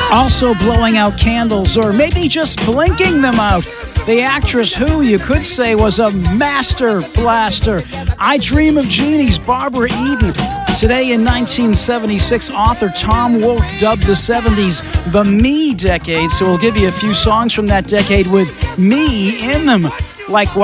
Also blowing out candles, or maybe just blinking them out. The actress who you could say was a master blaster. I Dream of Jeannie's Barbara Eden. Today in 1976, author Tom Wolfe dubbed the 70s the Me decade. So we'll give you a few songs from that decade with me in them, like